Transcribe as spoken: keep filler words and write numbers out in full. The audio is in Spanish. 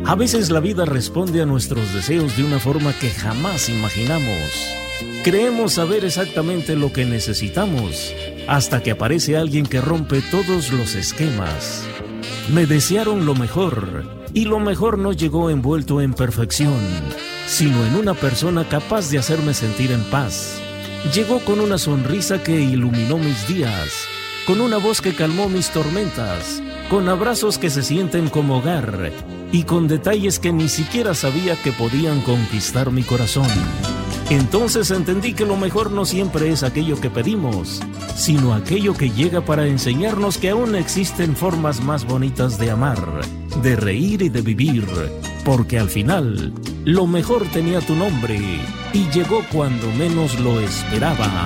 A veces la vida responde a nuestros deseos de una forma que jamás imaginamos. Creemos saber exactamente lo que necesitamos, hasta que aparece alguien que rompe todos los esquemas. Me desearon lo mejor, y lo mejor no llegó envuelto en perfección, sino en una persona capaz de hacerme sentir en paz. Llegó con una sonrisa que iluminó mis días, con una voz que calmó mis tormentas, con abrazos que se sienten como hogar, y con detalles que ni siquiera sabía que podían conquistar mi corazón. Entonces entendí que lo mejor no siempre es aquello que pedimos, sino aquello que llega para enseñarnos que aún existen formas más bonitas de amar, de reír y de vivir, porque al final, lo mejor tenía tu nombre y llegó cuando menos lo esperaba.